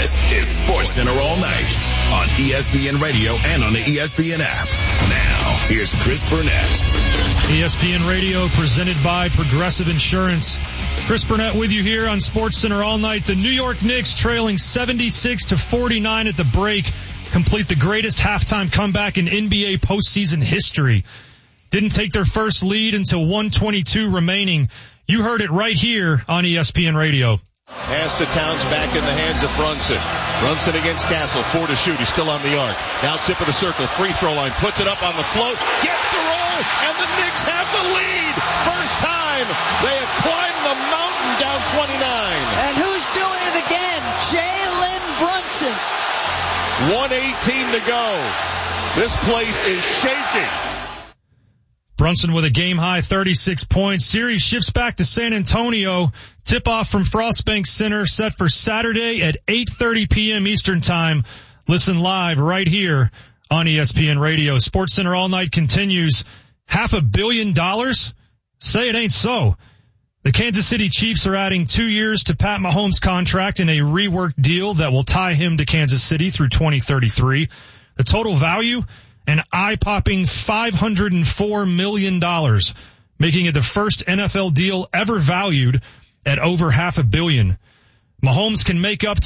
This is SportsCenter All Night on ESPN Radio and on the ESPN app. Now, here's Chris Burnett. ESPN Radio presented by Progressive Insurance. Chris Burnett with you here on SportsCenter All Night. The New York Knicks trailing 76-49 at the break complete the greatest halftime comeback in NBA postseason history. Didn't take their first lead until 1:22 remaining. You heard it right here on ESPN Radio. Pass to Towns, back in the hands of Brunson. Brunson against Castle, 4 to shoot. He's still on the arc. Now tip of the circle, free throw line, puts it up on the float, gets the roll, and the Knicks have the lead. First time they have climbed the mountain down 29. And who's doing it again? Jalen Brunson. 1:18 to go. This place is shaking. Brunson with a game-high 36 points. Series shifts back to San Antonio. Tip-off from Frostbank Center set for Saturday at 8:30 p.m. Eastern Time. Listen live right here on ESPN Radio. SportsCenter All Night continues. $500 million? Say it ain't so. The Kansas City Chiefs are adding 2 years to Pat Mahomes' contract in a reworked deal that will tie him to Kansas City through 2033. The total value? An eye-popping $504 million, making it the first NFL deal ever valued at over $500 million. Mahomes can make up to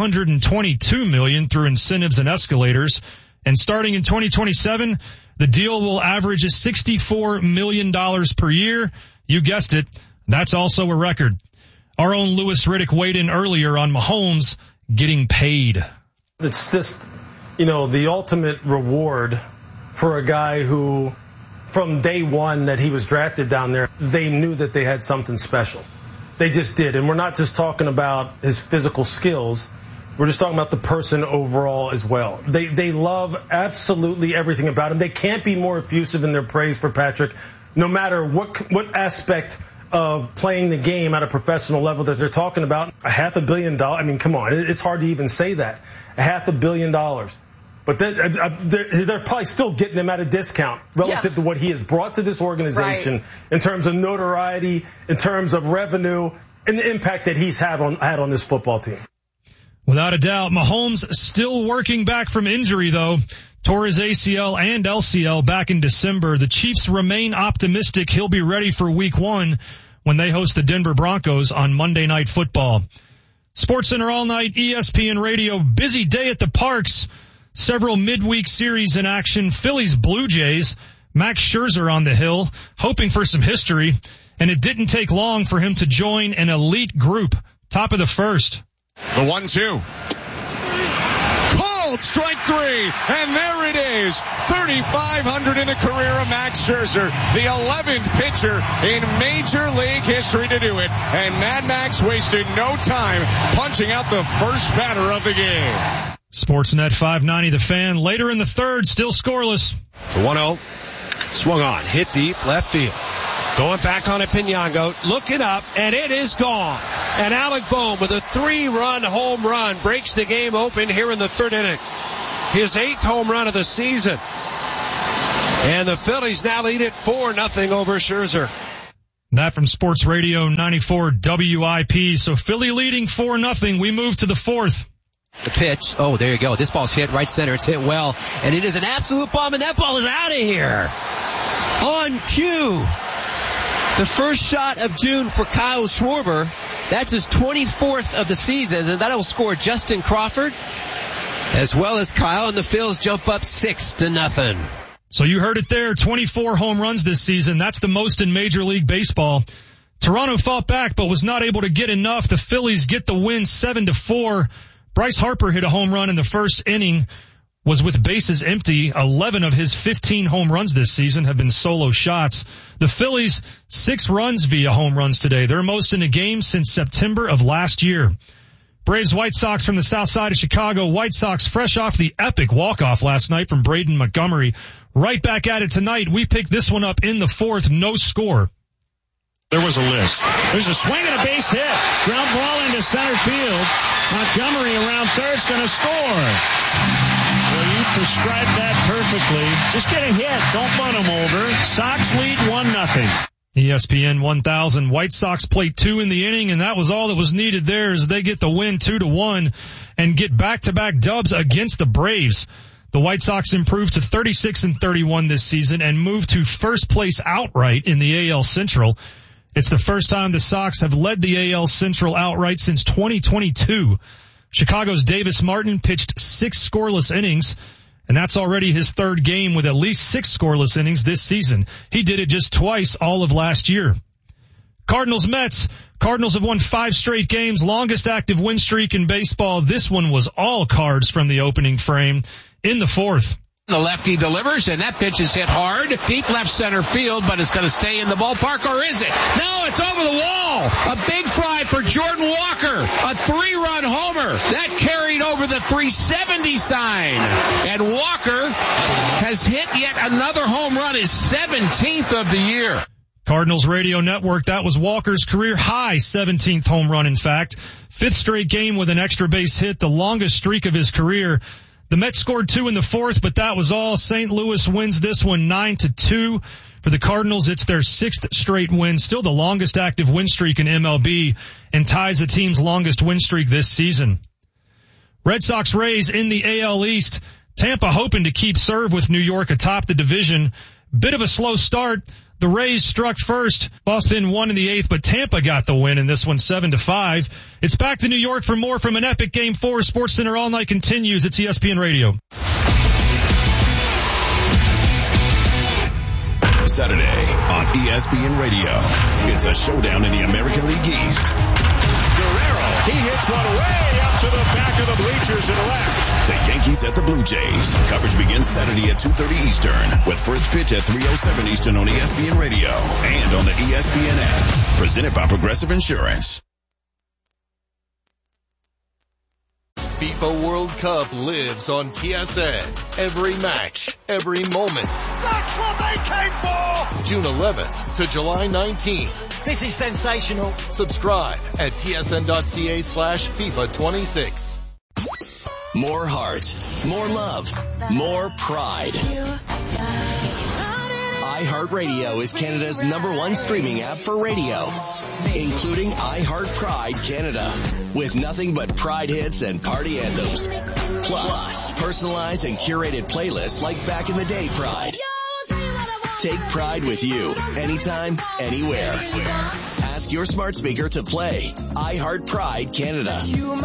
$522 million through incentives and escalators, and starting in 2027, the deal will average $64 million per year. You guessed it, that's also a record. Our own Louis Riddick weighed in earlier on Mahomes getting paid. It's just, the ultimate reward for a guy who, from day one that he was drafted down there, they knew that they had something special. They just did. And we're not just talking about his physical skills. We're just talking about the person overall as well. They love absolutely everything about him. They can't be more effusive in their praise for Patrick, no matter what aspect of playing the game at a professional level that they're talking about. $500 million. I mean, come on. It's hard to even say that. $500 million. But they're probably still getting him at a discount relative to what he has brought to this organization in terms of notoriety, in terms of revenue, and the impact that he's had on this football team. Without a doubt, Mahomes still working back from injury, though. Tore his ACL and LCL back in December. The Chiefs remain optimistic he'll be ready for Week 1 when they host the Denver Broncos on Monday Night Football. SportsCenter All Night, ESPN Radio, busy day at the Parks. Several midweek series in action. Phillies Blue Jays. Max Scherzer on the hill, hoping for some history. And it didn't take long for him to join an elite group. Top of the first. The 1-2. Called strike 3. And there it is. 3,500 in the career of Max Scherzer. The 11th pitcher in Major League history to do it. And Mad Max wasted no time punching out the first batter of the game. Sportsnet 590 The Fan. Later in the third, still scoreless. It's a 1-0. Swung on. Hit deep. Left field. Going back on a Pinyango. Looking up. And it is gone. And Alec Bohm with a 3-run home run breaks the game open here in the third inning. His 8th home run of the season. And the Phillies now lead it 4-0 over Scherzer. That from Sports Radio 94 WIP. So Philly leading 4-0. We move to the fourth. The pitch. Oh, there you go. This ball's hit right center. It's hit well. And it is an absolute bomb, and that ball is out of here. On cue. The first shot of June for Kyle Schwarber. That's his 24th of the season, and that'll score Justin Crawford as well as Kyle, and the Phils jump up 6-0. So you heard it there. 24 home runs this season. That's the most in Major League Baseball. Toronto fought back but was not able to get enough. The Phillies get the win 7-4. Bryce Harper hit a home run in the first inning, was with bases empty. 11 of his 15 home runs this season have been solo shots. The Phillies, 6 runs via home runs today. Their most in a game since September of last year. Braves White Sox from the south side of Chicago. White Sox fresh off the epic walk-off last night from Braden Montgomery. Right back at it tonight. We picked this one up in the fourth. No score. There was a list. There's a swing and a base hit. Ground ball into center field. Montgomery around third's going to score. Well, you prescribed that perfectly. Just get a hit. Don't bunt him over. Sox lead 1-0. ESPN 1000. White Sox played 2 in the inning, and that was all that was needed there as they get the win 2-1 and get back-to-back dubs against the Braves. The White Sox improved to 36-31 this season and moved to first place outright in the AL Central. It's the first time the Sox have led the AL Central outright since 2022. Chicago's Davis Martin pitched 6 scoreless innings, and that's already his 3rd game with at least 6 scoreless innings this season. He did it just twice all of last year. Cardinals-Mets. Cardinals have won 5 straight games, longest active win streak in baseball. This one was all Cards from the opening frame in the 4th. The lefty delivers, and that pitch is hit hard, deep left center field, but it's going to stay in the ballpark, or is it? No, it's over the wall. A big fly for Jordan Walker. A 3-run homer. That carried over the 370 sign. And Walker has hit yet another home run, his 17th of the year. Cardinals Radio Network, that was Walker's career high 17th home run, in fact. 5th straight game with an extra base hit, the longest streak of his career. The Mets scored 2 in the 4th, but that was all. St. Louis wins this one 9-2. For the Cardinals, it's their 6th straight win, still the longest active win streak in MLB, and ties the team's longest win streak this season. Red Sox Rays in the AL East. Tampa hoping to keep serve with New York atop the division. Bit of a slow start. The Rays struck first. Boston won in the 8th, but Tampa got the win in this one 7-5. It's back to New York for more from an epic Game 4. SportsCenter All Night continues. It's ESPN Radio. Saturday on ESPN Radio. It's a showdown in the American League East. Guerrero, he hits one way up to the back of the bleachers and left. The Yankees at the Blue Jays. Coverage begins Saturday at 2:30 Eastern with first pitch at 3:07 Eastern on ESPN Radio and on the ESPN app. Presented by Progressive Insurance. FIFA World Cup lives on TSN. Every match, every moment. That's what they came for! June 11th to July 19th. This is sensational. Subscribe at tsn.ca/FIFA 26. More heart, more love, more pride. iHeartRadio is Canada's #1 streaming app for radio, including iHeart Pride Canada, with nothing but Pride hits and party anthems. Plus, personalized and curated playlists like Back in the Day Pride. Take Pride with you, anytime, anywhere. Ask your smart speaker to play iHeart Pride Canada.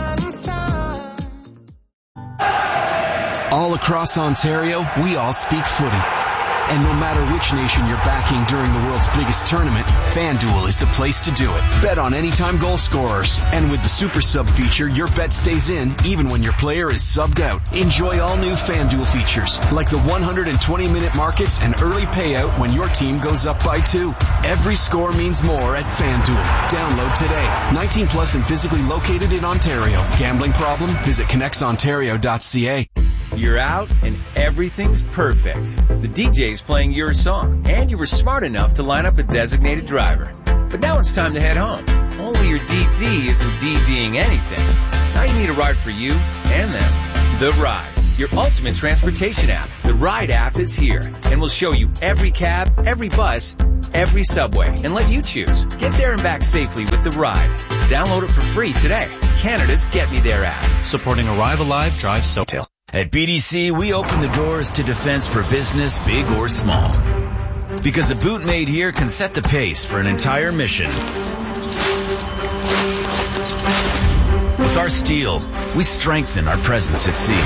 All across Ontario, we all speak footy. And no matter which nation you're backing during the world's biggest tournament, FanDuel is the place to do it. Bet on anytime goal scorers. And with the Super Sub feature, your bet stays in even when your player is subbed out. Enjoy all new FanDuel features, like the 120-minute markets and early payout when your team goes up by 2. Every score means more at FanDuel. Download today. 18 plus and physically located in Ontario. Gambling problem? Visit connectsontario.ca. You're out and everything's perfect. The DJ's playing your song, and you were smart enough to line up a designated driver. But now it's time to head home. Only your DD isn't DDing anything. Now you need a ride for you and them. The Ride, your ultimate transportation app. The Ride app is here and will show you every cab, every bus, every subway, and let you choose. Get there and back safely with The Ride. Download it for free today. Canada's Get Me There app. Supporting Arrive Alive, Drive SoTail. At BDC, we open the doors to defense for business, big or small. Because a boot made here can set the pace for an entire mission. With our steel, we strengthen our presence at sea.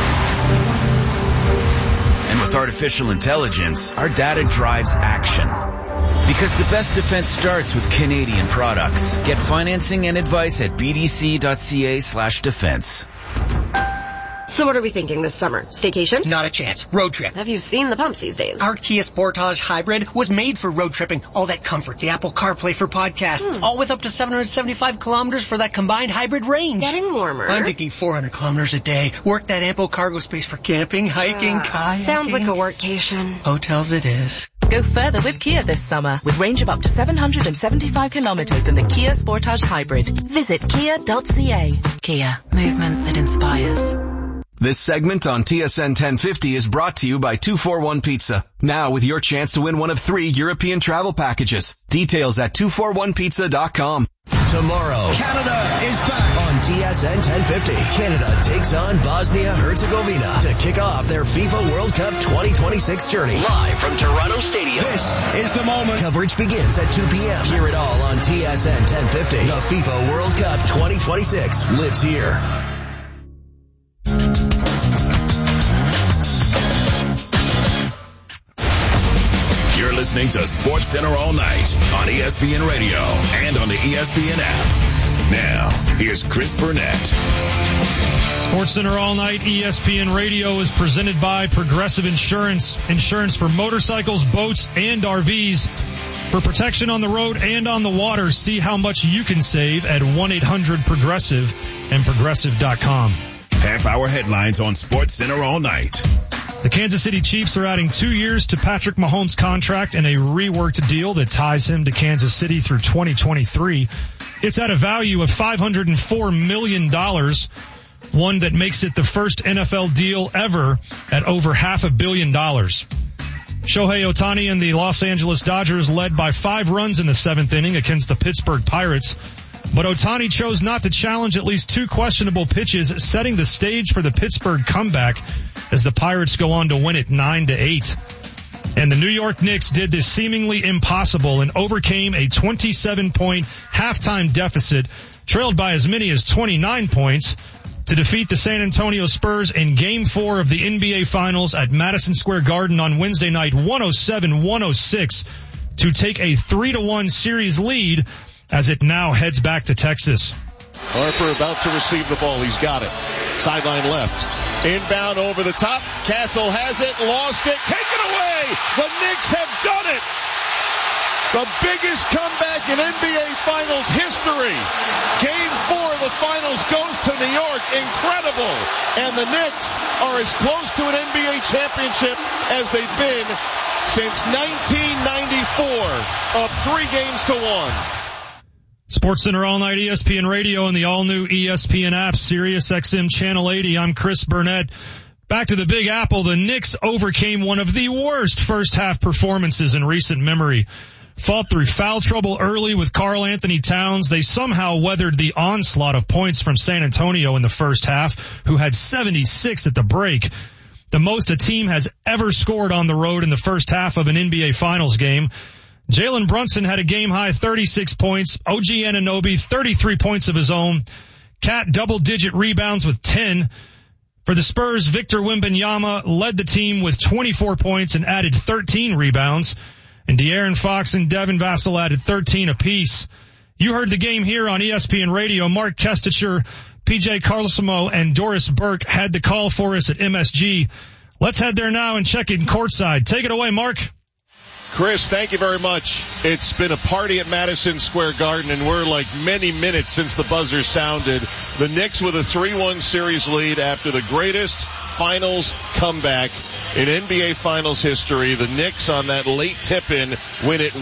And with artificial intelligence, our data drives action. Because the best defense starts with Canadian products. Get financing and advice at bdc.ca/defense. So what are we thinking this summer? Staycation? Not a chance. Road trip. Have you seen the pumps these days? Our Kia Sportage Hybrid was made for road tripping. All that comfort, the Apple CarPlay for podcasts, all with up to 775 kilometers for that combined hybrid range. Getting warmer. I'm thinking 400 kilometers a day. Work that ample cargo space for camping, hiking, kayaking. Sounds like a workcation. Hotels it is. Go further with Kia this summer with range of up to 775 kilometers in the Kia Sportage Hybrid. Visit kia.ca. Kia, movement that inspires. This segment on TSN 1050 is brought to you by 241 Pizza. Now with your chance to win one of 3 European travel packages. Details at 241pizza.com. Tomorrow, Canada is back on TSN 1050. Canada takes on Bosnia-Herzegovina to kick off their FIFA World Cup 2026 journey. Live from Toronto Stadium. This is the moment. Coverage begins at 2 p.m. Hear it all on TSN 1050. The FIFA World Cup 2026 lives here. You're listening to Sports Center all night on ESPN Radio and on the ESPN app. Now, here's Chris Burnett. Sports Center all night, ESPN Radio is presented by Progressive Insurance. Insurance for motorcycles, boats, and RVs. For protection on the road and on the water, see how much you can save at 1-800-PROGRESSIVE and Progressive.com. Half-hour headlines on Sports Center all night. The Kansas City Chiefs are adding 2 years to Patrick Mahomes' contract and a reworked deal that ties him to Kansas City through 2023. It's at a value of $504 million, one that makes it the first NFL deal ever at over $500 million. Shohei Ohtani and the Los Angeles Dodgers led by 5 runs in the 7th inning against the Pittsburgh Pirates. But Ohtani chose not to challenge at least 2 questionable pitches, setting the stage for the Pittsburgh comeback as the Pirates go on to win it 9-8. And the New York Knicks did this seemingly impossible and overcame a 27-point halftime deficit, trailed by as many as 29 points, to defeat the San Antonio Spurs in Game 4 of the NBA Finals at Madison Square Garden on Wednesday night, 107-106, to take a 3-1 series lead as it now heads back to Texas. Harper about to receive the ball. He's got it. Sideline left. Inbound over the top. Castle has it. Lost it. Taken away. The Knicks have done it. The biggest comeback in NBA Finals history. Game 4 of the Finals goes to New York. Incredible. And the Knicks are as close to an NBA championship as they've been since 1994, up 3 games to 1. Sports Center all night, ESPN Radio and the all-new ESPN app, Sirius XM Channel 80. I'm Chris Burnett. Back to the Big Apple. The Knicks overcame one of the worst first-half performances in recent memory. Fought through foul trouble early with Karl Anthony Towns. They somehow weathered the onslaught of points from San Antonio in the first half, who had 76 at the break. The most a team has ever scored on the road in the first half of an NBA Finals game. Jalen Brunson had a game-high 36 points. OG Anunoby, 33 points of his own. Cat double-digit rebounds with 10. For the Spurs, Victor Wembanyama led the team with 24 points and added 13 rebounds. And De'Aaron Fox and Devin Vassell added 13 apiece. You heard the game here on ESPN Radio. Mark Kestecher, PJ Carlesimo, and Doris Burke had the call for us at MSG. Let's head there now and check in courtside. Take it away, Mark. Chris, thank you very much. It's been a party at Madison Square Garden, and we're like many minutes since the buzzer sounded. The Knicks with a 3-1 series lead after the greatest finals comeback in NBA Finals history. The Knicks on that late tip-in win it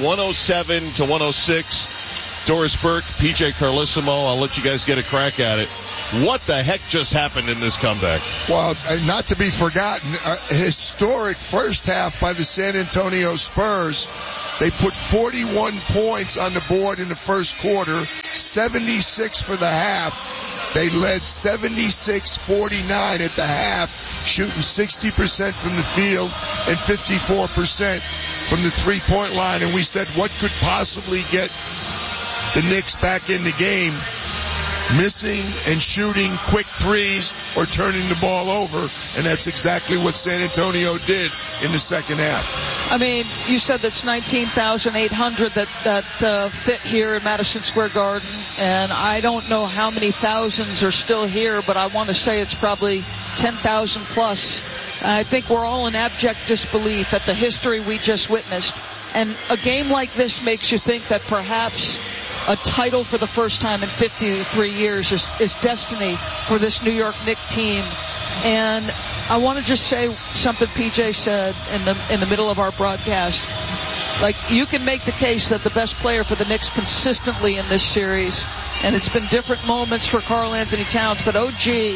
107-106. Doris Burke, PJ Carlesimo, I'll let you guys get a crack at it. What the heck just happened in this comeback? Well, not to be forgotten, a historic first half by the San Antonio Spurs. They put 41 points on the board in the first quarter, 76 for the half. They led 76-49 at the half, shooting 60% from the field and 54% from the three-point line. And we said, what could possibly get the Knicks back in the game? Missing and shooting quick threes or turning the ball over, and that's exactly what San Antonio did in the second half. I mean, you said that's 19,800 that fit here in Madison Square Garden, and I don't know how many thousands are still here, but I want to say it's probably 10,000 plus. I think we're all in abject disbelief at the history we just witnessed, and a game like this makes you think that perhaps a title for the first time in 53 years is destiny for this New York Knicks team. And I want to just say something PJ said in the middle of our broadcast. Like, you can make the case that the best player for the Knicks consistently in this series, and it's been different moments for Karl Anthony Towns, but OG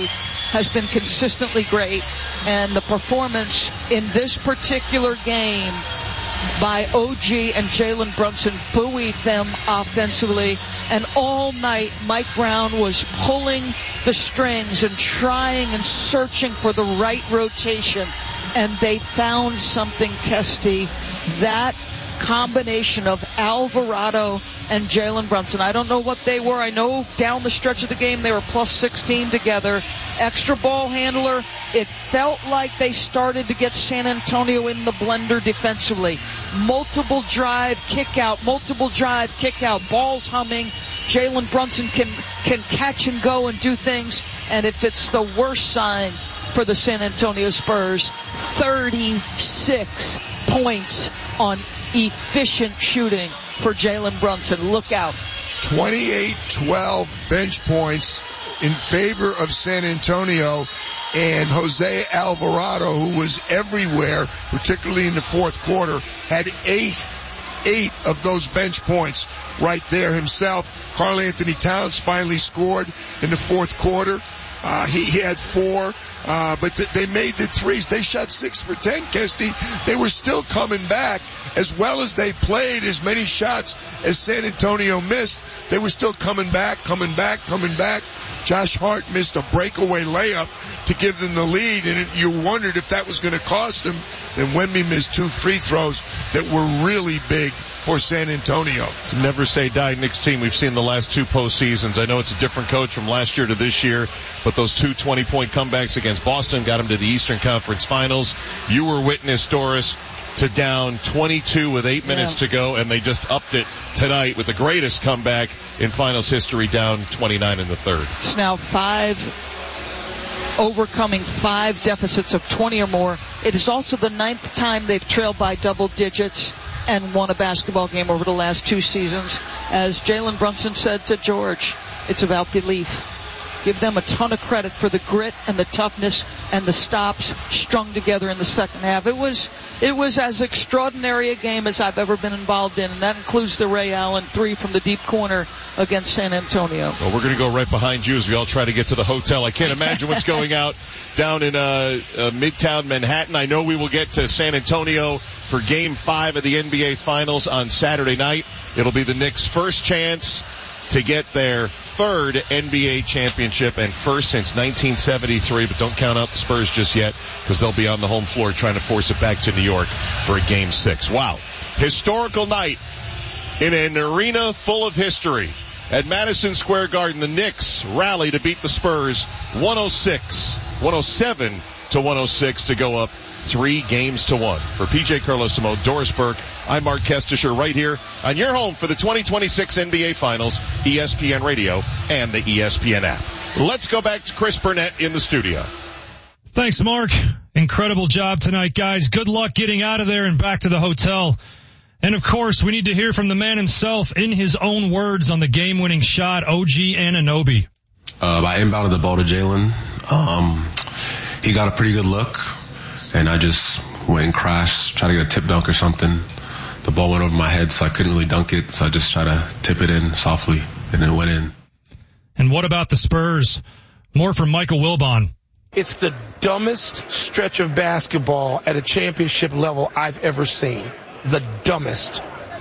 has been consistently great, and the performance in this particular game by OG and Jalen Brunson buoyed them offensively, and all night Mike Brown was pulling the strings and trying and searching for the right rotation, and they found something, Kesty. That combination of Alvarado and Jalen Brunson. I don't know what they were. I know down the stretch of the game they were plus 16 together. Extra ball handler. It felt like they started to get San Antonio in the blender defensively. Multiple drive, kick out, multiple drive, kick out, balls humming. Jalen Brunson can catch and go and do things. And if it's the worst sign for the San Antonio Spurs, 36 points on efficient shooting for Jalen Brunson. Look out. 28-12 bench points in favor of San Antonio, and Jose Alvarado, who was everywhere, particularly in the fourth quarter, had eight of those bench points right there himself. Karl Anthony Towns finally scored in the fourth quarter. He had 4. But they made the threes. They shot 6 for 10, Kesty. They were still coming back. As well as they played as many shots as San Antonio missed, they were still coming back. Josh Hart missed a breakaway layup to give them the lead, and you wondered if that was going to cost them. Then Wemby missed 2 free throws that were really big for San Antonio. It's a never say die Knicks team we've seen the last 2 postseasons. I know it's a different coach from last year to this year, but those 2 20-point comebacks against Boston got them to the Eastern Conference Finals. You were witness, Doris, to down 22 with 8 minutes to go, and they just upped it tonight with the greatest comeback in finals history, down 29 in the third. It's now overcoming 5 deficits of 20 or more. It is also the 9th time they've trailed by double digits and won a basketball game over the last 2 seasons. As Jalen Brunson said to George, it's about belief. Give them a ton of credit for the grit and the toughness and the stops strung together in the second half. It was as extraordinary a game as I've ever been involved in, and that includes the Ray Allen 3 from the deep corner against San Antonio. Well, we're going to go right behind you as we all try to get to the hotel. I can't imagine what's going out down in Midtown Manhattan. I know we will get to San Antonio for Game 5 of the NBA Finals on Saturday night. It'll be the Knicks' first chance to get their 3rd NBA championship and first since 1973, but don't count out the Spurs just yet because they'll be on the home floor trying to force it back to New York for a Game 6. Wow. Historical night in an arena full of history. At Madison Square Garden, the Knicks rally to beat the Spurs 107-106 to go up 3-1. For PJ Carlosimo, Doris Burke, I'm Mark Kestisher right here on your home for the 2026 NBA Finals, ESPN Radio and the ESPN app. Let's go back to Chris Burnett in the studio. Thanks, Mark. Incredible job tonight, guys. Good luck getting out of there and back to the hotel. And of course, we need to hear from the man himself in his own words on the game-winning shot, OG Anunoby. I inbounded the ball to Jalen. He got a pretty good look, and I just went and crashed, tried to get a tip dunk or something. The ball went over my head, so I couldn't really dunk it, so I just tried to tip it in softly, and it went in. And what about the Spurs? More from Michael Wilbon. It's the dumbest stretch of basketball at a championship level I've ever seen. The dumbest.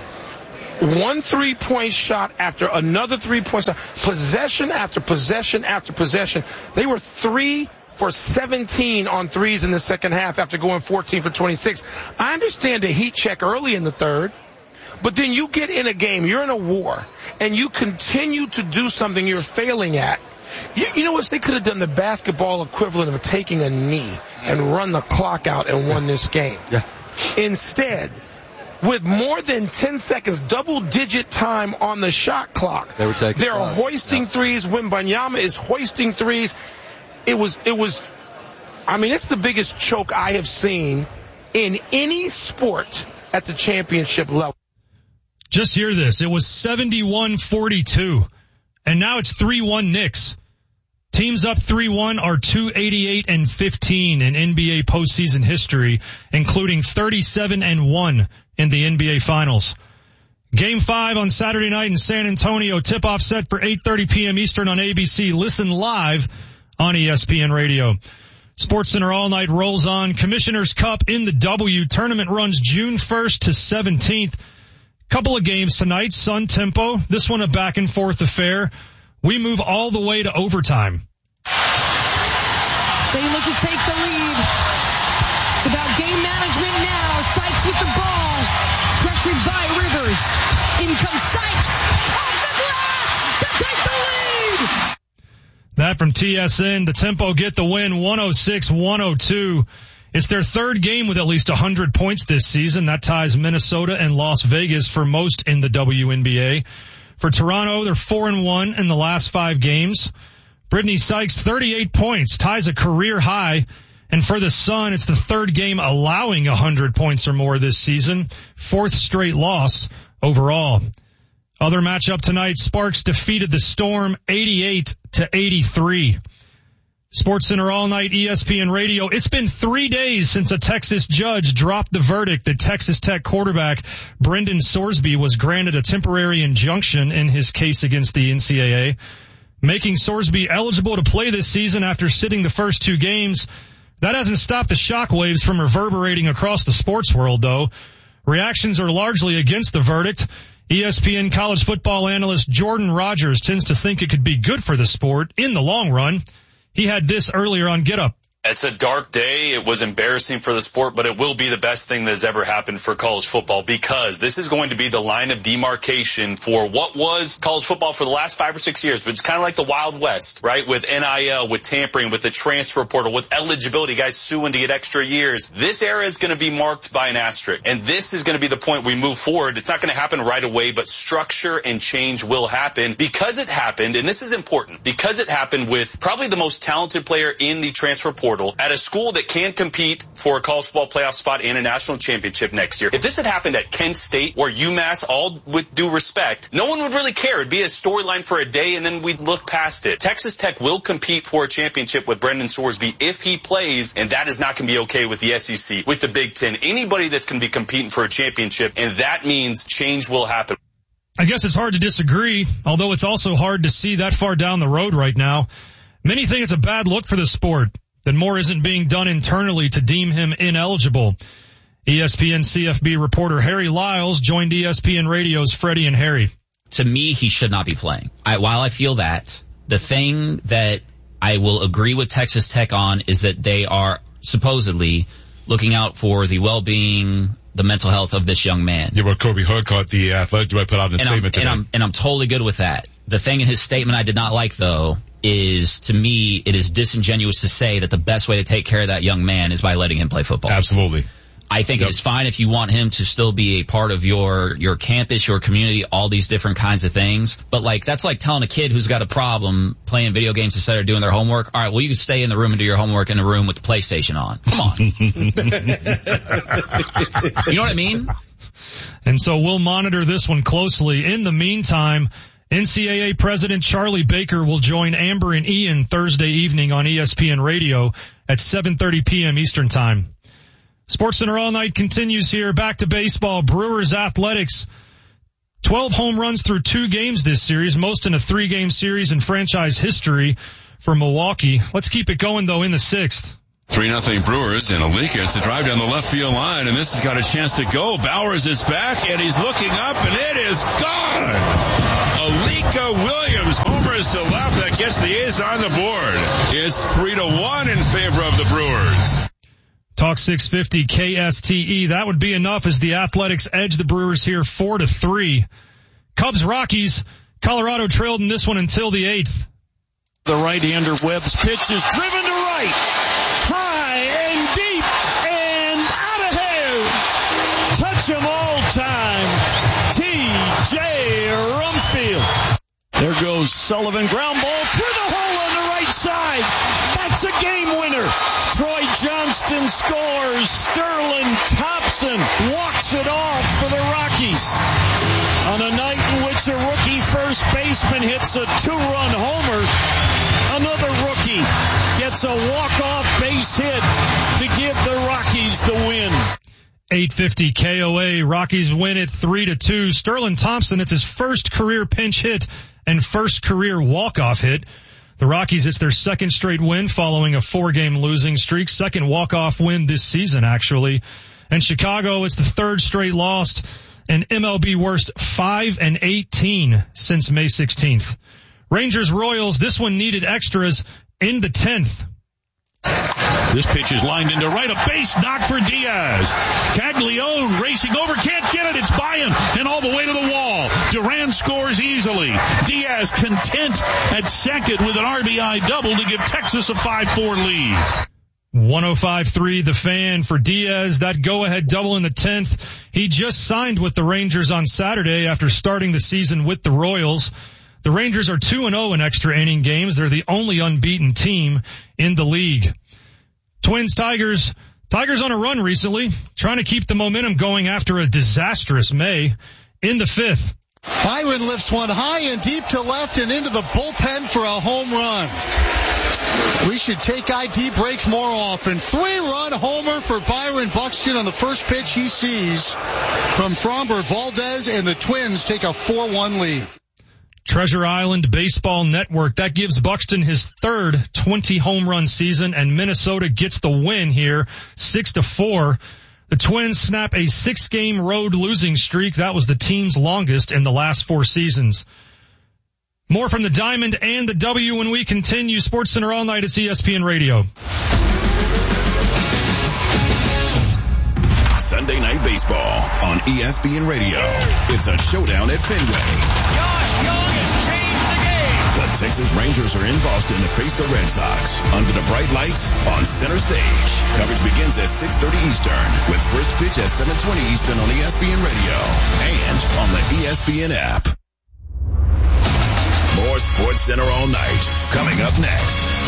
1 3-point shot after another 3-point shot. Possession after possession after possession. They were 3 for 17 on threes in the second half after going 14 for 26. I understand the heat check early in the third, but then you get in a game, you're in a war, and you continue to do something you're failing at. You know what? They could have done the basketball equivalent of taking a knee and run the clock out and won this game. Yeah. Instead, with more than 10 seconds, double-digit time on the shot clock, they're hoisting threes. Wembanyama is hoisting threes. It's the biggest choke I have seen in any sport at the championship level. Just hear this. It was 71-42, and now it's 3-1 Knicks. Teams up 3-1 are 288-15 in NBA postseason history, including 37-1 in the NBA Finals. Game 5 on Saturday night in San Antonio. Tip-off set for 8:30 p.m. Eastern on ABC. Listen live on ESPN Radio. SportsCenter All Night rolls on. Commissioner's Cup in the W. Tournament runs June 1st to 17th. Couple of games tonight. Sun Tempo. This one a back and forth affair. We move all the way to overtime. They look to take the lead. It's about game management now. Sykes with the ball. Pressured by Rivers. In comes Sykes. Off the glass to take the lead. That from TSN. The Tempo get the win 106-102. It's their third game with at least 100 points this season. That ties Minnesota and Las Vegas for most in the WNBA. For Toronto, they're 4-1 in the last 5 games. Brittany Sykes, 38 points, ties a career high. And for the Sun, it's the third game allowing 100 points or more this season. 4th straight loss overall. Other matchup tonight, Sparks defeated the Storm 88-83. SportsCenter All Night, ESPN Radio. It's been 3 days since a Texas judge dropped the verdict that Texas Tech quarterback Brendan Sorsby was granted a temporary injunction in his case against the NCAA, making Sorsby eligible to play this season after sitting the first 2 games. That hasn't stopped the shockwaves from reverberating across the sports world, though. Reactions are largely against the verdict. ESPN college football analyst Jordan Rogers tends to think it could be good for the sport in the long run. He had this earlier on Get Up. It's a dark day. It was embarrassing for the sport, but it will be the best thing that has ever happened for college football because this is going to be the line of demarcation for what was college football for the last 5 or 6 years. But it's kind of like the Wild West, right? With NIL, with tampering, with the transfer portal, with eligibility, guys suing to get extra years. This era is going to be marked by an asterisk. And this is going to be the point we move forward. It's not going to happen right away, but structure and change will happen because it happened. And this is important because it happened with probably the most talented player in the transfer portal at a school that can compete for a college football playoff spot and a national championship next year. If this had happened at Kent State or UMass, all with due respect, no one would really care. It'd be a storyline for a day and then we'd look past it. Texas Tech will compete for a championship with Brendan Sorsby if he plays, and that is not going to be okay with the SEC, with the Big Ten, anybody that's going to be competing for a championship, and that means change will happen. I guess it's hard to disagree, although it's also hard to see that far down the road right now. Many think it's a bad look for the sport that more isn't being done internally to deem him ineligible. ESPN CFB reporter Harry Lyles joined ESPN Radio's Freddie and Harry. To me, he should not be playing. While I feel that, the thing that I will agree with Texas Tech on is that they are supposedly looking out for the well-being, the mental health of this young man. Yeah, what Kobe Hood, the athletic director, put out in a statement today. And I'm totally good with that. The thing in his statement I did not like, though, is, to me, it is disingenuous to say that the best way to take care of that young man is by letting him play football. Absolutely. I think it is fine if you want him to still be a part of your campus, your community, all these different kinds of things. But that's like telling a kid who's got a problem playing video games instead of doing their homework, all right, well, you can stay in the room and do your homework in a room with the PlayStation on. Come on. You know what I mean? And so we'll monitor this one closely. In the meantime, NCAA President Charlie Baker will join Amber and Ian Thursday evening on ESPN Radio at 7:30 p.m. Eastern Time. SportsCenter All Night continues here. Back to baseball. Brewers Athletics. 12 home runs through 2 games this series, most in a 3-game series in franchise history for Milwaukee. Let's keep it going, though, in the 6th. 3-0 Brewers, and Alika, it's a drive down the left field line, and this has got a chance to go. Bowers is back, and he's looking up, and it is gone! Alika Williams homers to left. That gets the A's on the board. It's 3-1 in favor of the Brewers. Talk 650 KSTE. That would be enough as the Athletics edge the Brewers here 4-3. Cubs Rockies. Colorado trailed in this one until the 8th. The right-hander Webb's pitch is driven to right. High and deep and out of here. Touch 'em all time. T.J. Rumfield. There goes Sullivan. Ground ball through the hole on the right side. That's a game winner. Troy Johnston scores. Sterling Thompson walks it off for the Rockies. On a night in which a rookie first baseman hits a 2-run homer, another rookie gets a walk-off base hit to give the Rockies the win. 850 KOA. Rockies win it 3-2. Sterling Thompson, it's his first career pinch hit and first career walk-off hit. The Rockies, it's their second straight win following a 4-game losing streak, second walk-off win this season, actually. And Chicago, it's the third straight loss, an MLB worst 5-18 since May 16th. Rangers Royals, this one needed extras in the 10th. This pitch is lined into right, a base knock for Diaz. Caglione racing over, can't get it, it's by him, and all the way to the wall. Duran scores easily. Diaz content at second with an RBI double to give Texas a 5-4 lead. 105.3 The Fan for Diaz, that go-ahead double in the 10th. He just signed with the Rangers on Saturday after starting the season with the Royals. The Rangers are 2-0 in extra inning games. They're the only unbeaten team in the league. Twins, Tigers on a run recently, trying to keep the momentum going after a disastrous May. In the 5th. Byron lifts one high and deep to left and into the bullpen for a home run. We should take ID breaks more often. 3-run homer for Byron Buxton on the first pitch he sees from Framber Valdez, and the Twins take a 4-1 lead. Treasure Island Baseball Network, that gives Buxton his third 20-home run season, and Minnesota gets the win here, 6-4. The Twins snap a 6-game road losing streak. That was the team's longest in the last 4 seasons. More from the Diamond and the W when we continue. SportsCenter all night. It's ESPN Radio. Sunday Night Baseball on ESPN Radio. It's a showdown at Fenway. Josh Young has changed the game. The Texas Rangers are in Boston to face the Red Sox under the bright lights on center stage. Coverage begins at 6:30 Eastern with first pitch at 7:20 Eastern on ESPN Radio and on the ESPN app. More SportsCenter all night coming up next.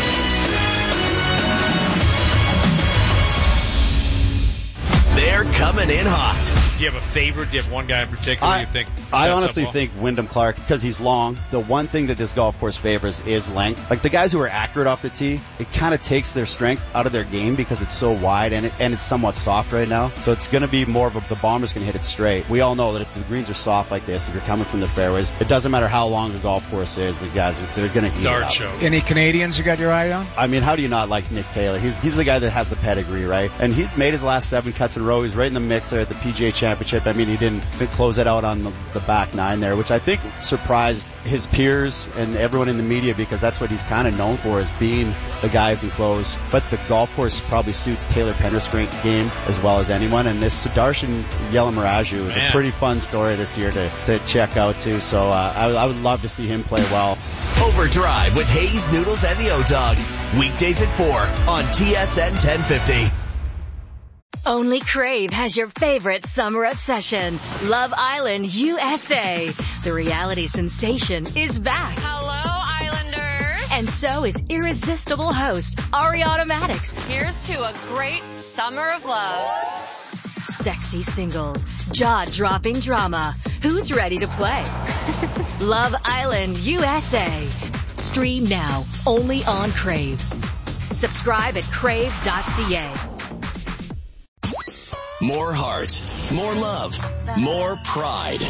They're coming in hot. Do you have a favorite? Do you have one guy in particular you think? I honestly think Wyndham Clark, because he's long. The one thing that this golf course favors is length. Like the guys who are accurate off the tee, it kind of takes their strength out of their game because it's so wide and it's somewhat soft right now. So it's going to be more of the bomber's going to hit it straight. We all know that if the greens are soft like this, if you're coming from the fairways, it doesn't matter how long the golf course is. The guys, they're going to eat Dart it up. show. Any Canadians you got your eye on? I mean, how do you not like Nick Taylor? He's the guy that has the pedigree, right? And he's made his last 7 cuts in a row. He's right in the mix there at the PGA Championship. I mean, he didn't close it out on the back 9 there, which I think surprised his peers and everyone in the media because that's what he's kind of known for, is being the guy who can close. But the golf course probably suits Taylor Pendergrass' game as well as anyone. And this Sudarshan Yelamaraju is a pretty fun story this year to check out too. So I would love to see him play well. Overdrive with Hayes, Noodles, and the O-Dog. Weekdays at 4 on TSN 1050. Only Crave has your favorite summer obsession. Love Island USA. The reality sensation is back. Hello, Islanders. And so is irresistible host Ariana Madix. Here's to a great summer of love. Sexy singles, jaw-dropping drama. Who's ready to play? Love Island USA. Stream now, only on Crave. Subscribe at crave.ca. More heart, more love, more pride.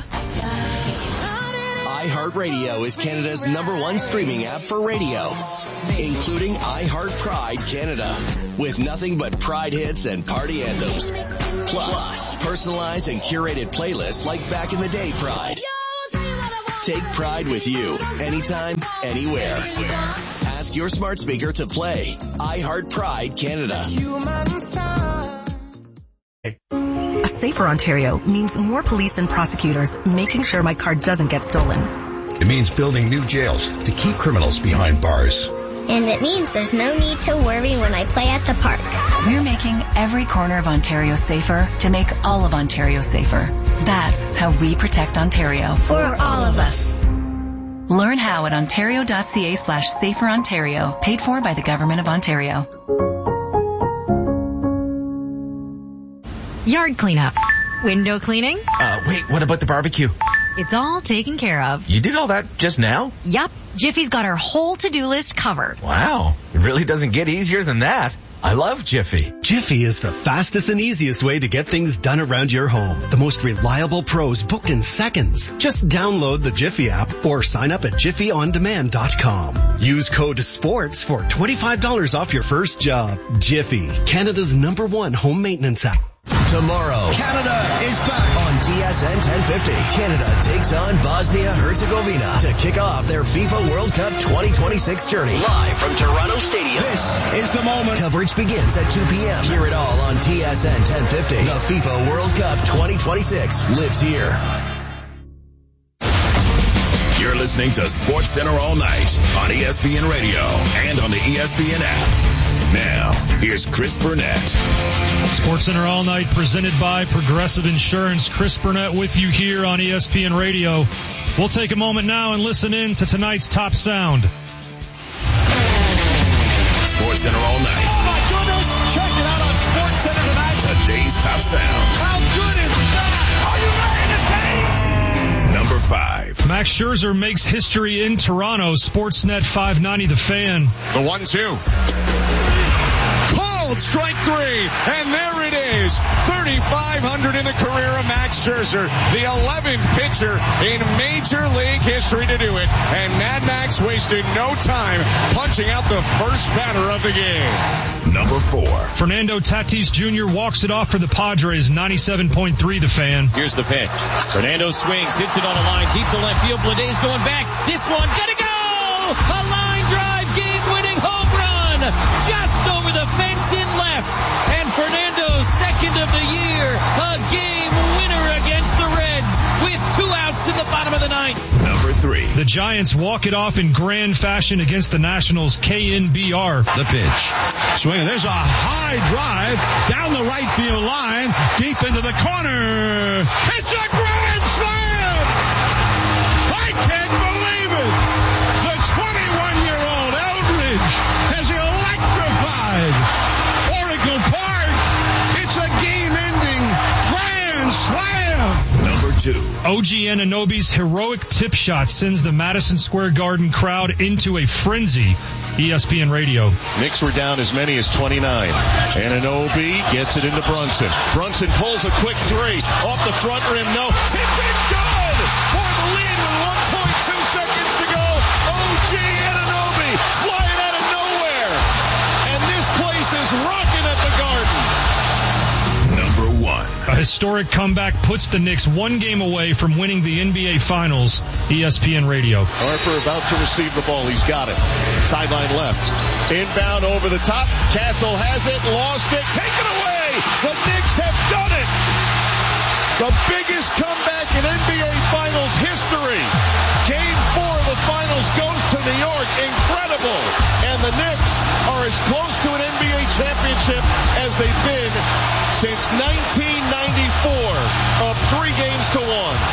iHeartRadio is Canada's #1 streaming app for radio, including iHeart Pride Canada, with nothing but Pride hits and party anthems. Plus, personalized and curated playlists like Back in the Day Pride. Take Pride with you, anytime, anywhere. Ask your smart speaker to play iHeart Pride Canada. A safer Ontario means more police and prosecutors making sure my car doesn't get stolen. It means building new jails to keep criminals behind bars. And it means there's no need to worry when I play at the park. We're making every corner of Ontario safer to make all of Ontario safer. That's how we protect Ontario. For all of us. Learn how at ontario.ca/saferontario, paid for by the Government of Ontario. Yard cleanup. Window cleaning. Wait, what about the barbecue? It's all taken care of. You did all that just now? Yup. Jiffy's got our whole to-do list covered. Wow. It really doesn't get easier than that. I love Jiffy. Jiffy is the fastest and easiest way to get things done around your home. The most reliable pros booked in seconds. Just download the Jiffy app or sign up at jiffyondemand.com. Use code SPORTS for $25 off your first job. Jiffy, Canada's #1 home maintenance app. Tomorrow, Canada is back on TSN 1050. Canada takes on Bosnia-Herzegovina to kick off their FIFA World Cup 2026 journey. Live from Toronto Stadium. This is the moment. Coverage begins at 2 p.m. Hear it all on TSN 1050. The FIFA World Cup 2026 lives here. You're listening to Sports Center all night on ESPN Radio and on the ESPN app. Now, here's Chris Burnett. Sports Center all night presented by Progressive Insurance. Chris Burnett with you here on ESPN Radio. We'll take a moment now and listen in to tonight's top sound. Sports Center all night. Oh my goodness! Check it out on Sports Center tonight. Today's top sound. How good is that? Are you ready to take? Number 5. Max Scherzer makes history in Toronto. Sportsnet 590 The Fan. The 1-2. Called strike 3, and there it is. 3,500 in the career of Max Scherzer, the 11th pitcher in Major League history to do it. And Mad Max wasted no time punching out the first batter of the game. Number 4. Fernando Tatis Jr. walks it off for the Padres. 97.3 The Fan. Here's the pitch. Fernando swings, hits it on a line deep to left field. Blede's going back. This one, gotta go! A line drive, game-winning home run, just over the fence in left. And Fernando's second of the year, a game winner against the Reds with 2 outs in the bottom of the ninth. Number 3. The Giants walk it off in grand fashion against the Nationals. KNBR. The pitch. Swing. There's a high drive down the right field line, deep into the corner. It's a grand slam! I can't believe it! The 21-year-old Eldridge has electrified Oracle Park. It's a game-ending grand slam. Number 2. OG Anunoby's heroic tip shot sends the Madison Square Garden crowd into a frenzy. ESPN Radio. Knicks were down as many as 29. Anunoby gets it into Brunson. Brunson pulls a quick 3 off the front rim. No. Tip it good for the lead with 1.2 seconds to go. OG Anunoby flying out of nowhere. And this place is rocking at the Garden. Number 1. A historic comeback puts the Knicks 1 game away from winning the NBA Finals. ESPN Radio. Harper about to receive the ball. He's got it. Sideline left. Inbound over the top. Castle has it. Lost it. Taken away. The Knicks have done it. The biggest comeback in NBA Finals history. Game 4 of the Finals goes to New York. Incredible. And the Knicks are as close to an NBA championship as they've been since 1994, up 3 games to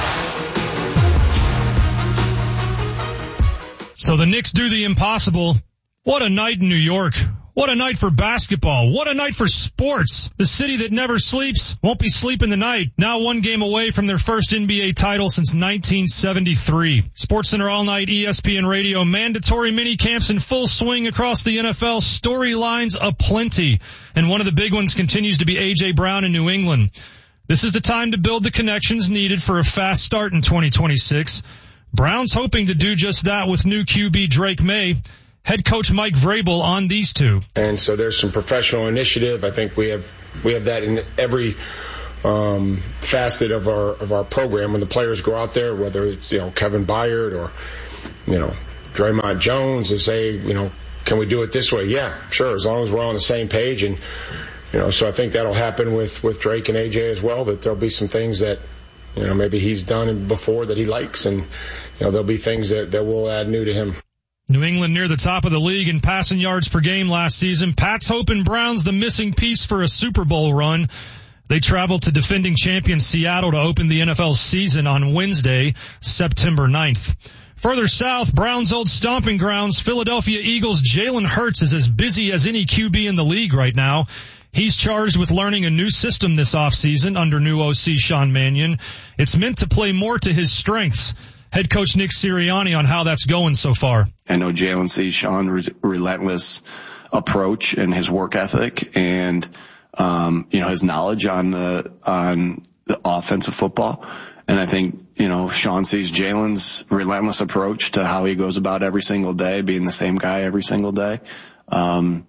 1. So the Knicks do the impossible. What a night in New York. What a night for basketball. What a night for sports. The city that never sleeps won't be sleeping tonight. Now 1 game away from their first NBA title since 1973. SportsCenter all night, ESPN Radio. Mandatory mini camps in full swing across the NFL. Storylines aplenty. And one of the big ones continues to be A.J. Brown in New England. This is the time to build the connections needed for a fast start in 2026. Brown's hoping to do just that with new QB Drake May. Head coach Mike Vrabel on these two. And so there's some professional initiative. I think we have that in every facet of our program. When the players go out there, whether it's, Kevin Byard or, Draymond Jones, and say, can we do it this way? Yeah, sure. As long as we're on the same page. And, so I think that'll happen with Drake and AJ as well, that there'll be some things that, maybe he's done before that he likes. And, there'll be things that will add new to him. New England near the top of the league in passing yards per game last season. Pat's hoping Brown's the missing piece for a Super Bowl run. They travel to defending champion Seattle to open the NFL season on Wednesday, September 9th. Further south, Brown's old stomping grounds, Philadelphia Eagles' Jalen Hurts is as busy as any QB in the league right now. He's charged with learning a new system this offseason under new OC Sean Mannion. It's meant to play more to his strengths. Head coach Nick Sirianni on how that's going so far. I know Jalen sees Sean relentless approach and his work ethic and, his knowledge on the offensive football. And I think, Sean sees Jalen's relentless approach to how he goes about every single day, being the same guy every single day. The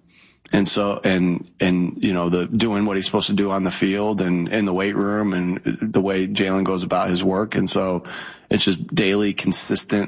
doing what he's supposed to do on the field and in the weight room and the way Jalen goes about his work. And so it's just daily, consistent,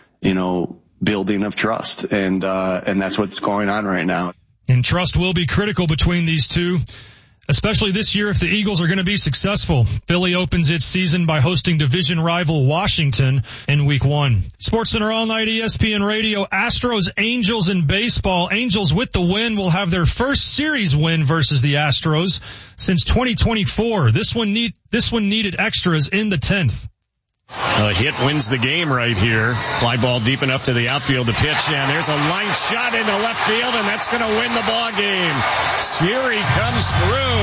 building of trust. And that's what's going on right now. And trust will be critical between these two, especially this year if the Eagles are going to be successful. Philly opens its season by hosting division rival Washington in Week 1. SportsCenter All Night, ESPN Radio, Astros, Angels in baseball. Angels with the win will have their first series win versus the Astros since 2024. This one needed extras in the 10th. A hit wins the game right here. Fly ball deep enough to the outfield to pitch, and there's a line shot into left field, and that's going to win the ball game. Siri comes through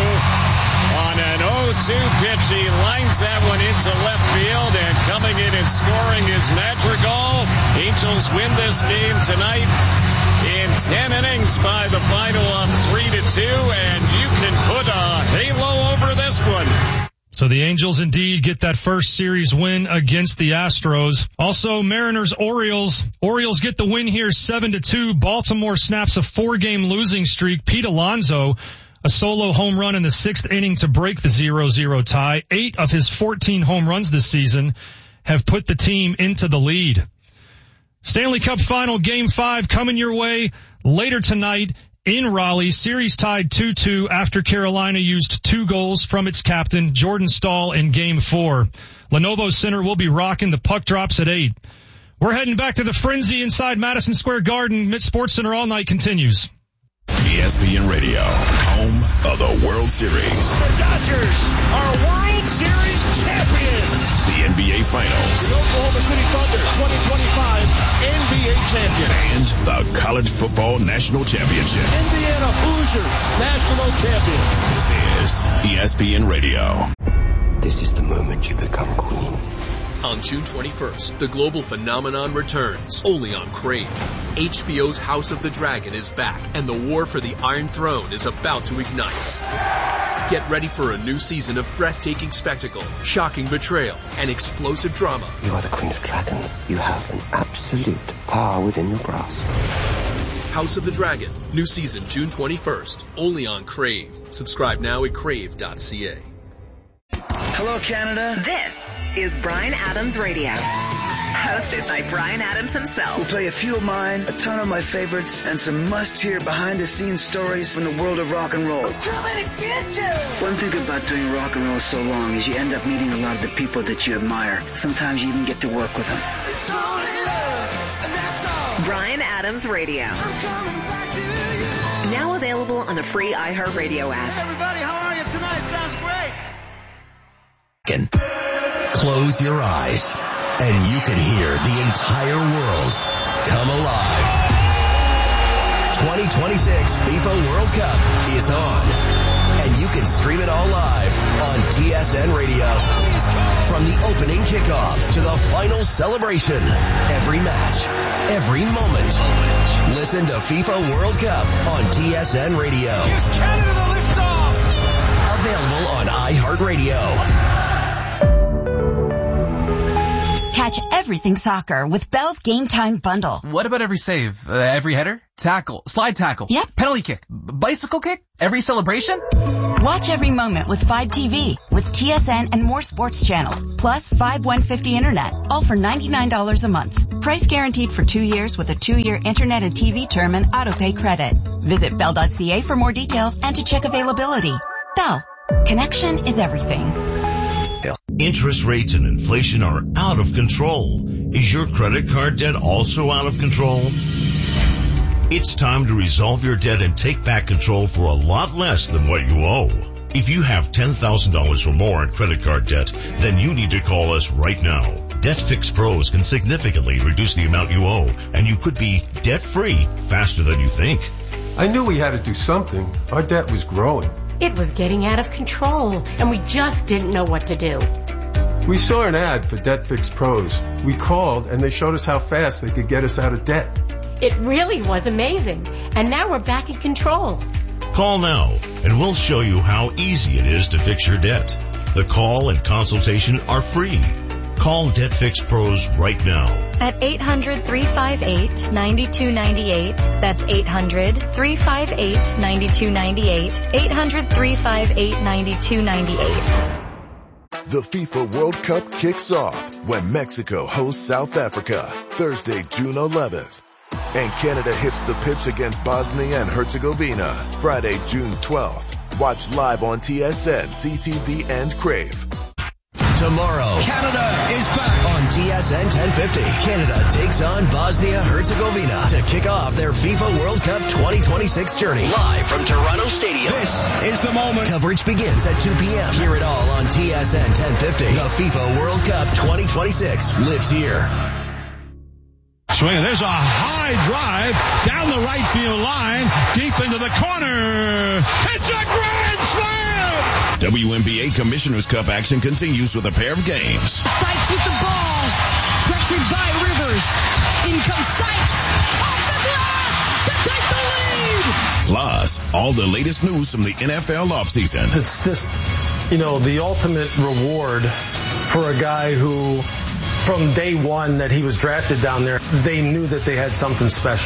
on an 0-2 pitch. He lines that one into left field, and coming in and scoring is Madrigal. Angels win this game tonight in 10 innings by the final of 3-2, and you can put a halo over this one. So the Angels indeed get that first series win against the Astros. Also, Mariners-Orioles. Orioles get the win here 7-2. Baltimore snaps a 4-game losing streak. Pete Alonso, a solo home run in the 6th inning to break the 0-0 tie. 8 of his 14 home runs this season have put the team into the lead. Stanley Cup Final Game 5 coming your way later tonight in Raleigh. Series tied 2-2 after Carolina used 2 goals from its captain, Jordan Staal, in Game 4. Lenovo Center will be rocking. The puck drops at 8. We're heading back to the frenzy inside Madison Square Garden. SportsCenter All Night continues. ESPN Radio, home of the World Series. The Dodgers are World Series champions. The NBA Finals. The Oklahoma City Thunder 2025 NBA champion. And the College Football National Championship. Indiana Hoosiers national champions. This is ESPN Radio. This is the moment you become queen. On June 21st, the global phenomenon returns, only on Crave. HBO's House of the Dragon is back, and the war for the Iron Throne is about to ignite. Get ready for a new season of breathtaking spectacle, shocking betrayal, and explosive drama. You are the Queen of Dragons. You have an absolute power within your grasp. House of the Dragon, new season June 21st, only on Crave. Subscribe now at crave.ca. Hello, Canada. This is Bryan Adams Radio, hosted by Bryan Adams himself. We'll play a few of mine, a ton of my favorites, and some must-hear behind-the-scenes stories from the world of rock and roll. I'm coming to get you! One thing about doing rock and roll so long is you end up meeting a lot of the people that you admire. Sometimes you even get to work with them. It's only love, and that's all. Bryan Adams Radio. I'm coming back to you. Now available on the free iHeartRadio app. Hey, everybody, how are you tonight? Sounds great. Close your eyes, and you can hear the entire world come alive. 2026 FIFA World Cup is on, and you can stream it all live on TSN Radio. From the opening kickoff to the final celebration, every match, every moment. Listen to FIFA World Cup on TSN Radio. Here's Canada the liftoff. Available on iHeartRadio. Catch everything soccer with Bell's Game Time Bundle. What about every save? Every header? Tackle? Slide tackle? Yep. Penalty kick? Bicycle kick? Every celebration? Watch every moment with 5TV, with TSN and more sports channels, plus 5150 internet, all for $99 a month. Price guaranteed for 2 years with a 2-year internet and TV term and autopay credit. Visit Bell.ca for more details and to check availability. Bell. Connection is everything. Interest rates and inflation are out of control. Is your credit card debt also out of control? It's time to resolve your debt and take back control for a lot less than what you owe. If you have $10,000 or more in credit card debt, then you need to call us right now. Debt Fix Pros can significantly reduce the amount you owe, and you could be debt-free faster than you think. I knew we had to do something. Our debt was growing. It was getting out of control, and we just didn't know what to do. We saw an ad for Debt Fix Pros. We called, and they showed us how fast they could get us out of debt. It really was amazing. And now we're back in control. Call now and we'll show you how easy it is to fix your debt. The call and consultation are free. Call Debt Fix Pros right now. At 800-358-9298. That's 800-358-9298. 800-358-9298. The FIFA World Cup kicks off when Mexico hosts South Africa Thursday, June 11th. And Canada hits the pitch against Bosnia and Herzegovina Friday, June 12th. Watch live on TSN, CTV, and Crave. Tomorrow, Canada is back on TSN 1050. Canada takes on Bosnia-Herzegovina to kick off their FIFA World Cup 2026 journey. Live from Toronto Stadium. This is the moment. Coverage begins at 2 p.m. Hear it all on TSN 1050. The FIFA World Cup 2026 lives here. Swing. There's a high drive down the right field line, deep into the corner. It's a grand slam! WNBA Commissioner's Cup action continues with a pair of games. Sykes with the ball. Pressured by Rivers. In comes Sykes. Off the glass to take the lead. Plus, all the latest news from the NFL offseason. It's just, the ultimate reward for a guy who, from day one that he was drafted down there, they knew that they had something special.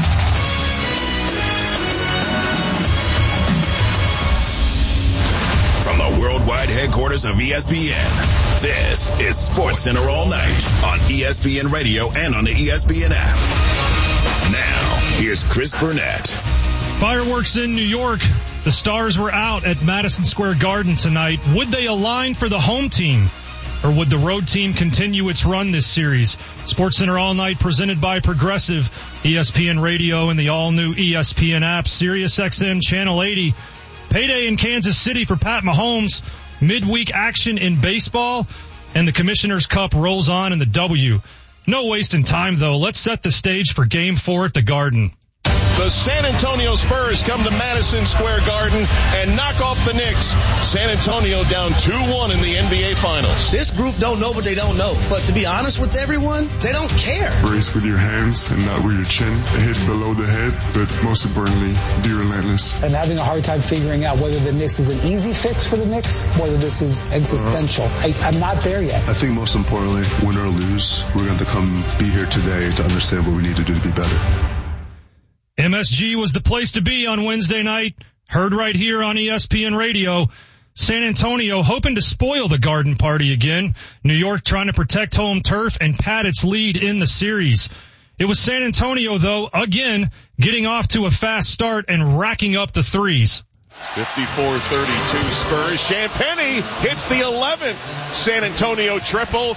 From the worldwide headquarters of ESPN, this is SportsCenter All Night on ESPN Radio and on the ESPN app. Now, here's Chris Burnett. Fireworks in New York. The Stars were out at Madison Square Garden tonight. Would they align for the home team? Or would the road team continue its run this series? SportsCenter All Night presented by Progressive, ESPN Radio and the all-new ESPN app, SiriusXM Channel 80. Payday in Kansas City for Pat Mahomes. Midweek action in baseball. And the Commissioner's Cup rolls on in the W. No wasting time, though. Let's set the stage for Game 4 at the Garden. The San Antonio Spurs come to Madison Square Garden and knock off the Knicks. San Antonio down 2-1 in the NBA Finals. This group don't know what they don't know. But to be honest with everyone, they don't care. Race with your hands and not with your chin. Hit below the head, but most importantly, be relentless. I'm having a hard time figuring out whether the Knicks is an easy fix for the Knicks, whether this is existential. I'm not there yet. I think most importantly, win or lose, we're going to come be here today to understand what we need to do to be better. MSG was the place to be on Wednesday night. Heard right here on ESPN Radio. San Antonio hoping to spoil the Garden Party again. New York trying to protect home turf and pad its lead in the series. It was San Antonio, though, again, getting off to a fast start and racking up the threes. 54-32 Spurs. Champagnie hits the 11th San Antonio triple.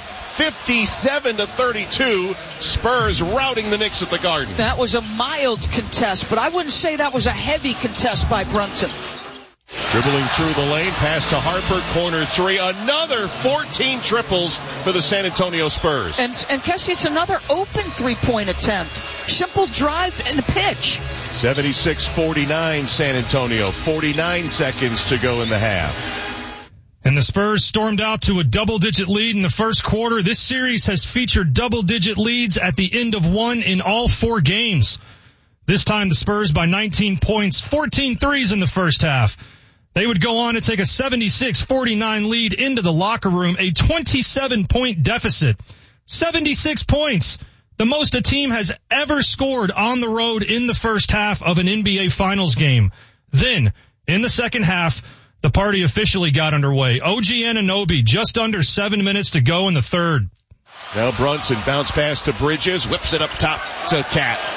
57-32, Spurs routing the Knicks at the Garden. That was a mild contest, but I wouldn't say that was a heavy contest by Brunson. Dribbling through the lane, pass to Harper, corner three. Another 14 triples for the San Antonio Spurs. And Kessie, it's another open three-point attempt. Simple drive and a pitch. 76-49 San Antonio. 49 seconds to go in the half. And the Spurs stormed out to a double-digit lead in the first quarter. This series has featured double-digit leads at the end of one in all 4 games. This time the Spurs by 19 points, 14 threes in the first half. They would go on to take a 76-49 lead into the locker room, a 27-point deficit. 76 points, the most a team has ever scored on the road in the first half of an NBA Finals game. Then, in the second half, the party officially got underway. OG Anunoby, just under 7 minutes to go in the third. Now Brunson bounce pass to Bridges, whips it up top to Cat.